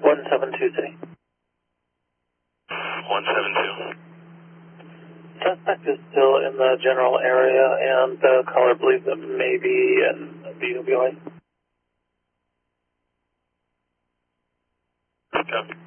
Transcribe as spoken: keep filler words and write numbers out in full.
one seven two three. one seven two. Suspect is still in the general area, and the caller believes it may be an opioid. Copy.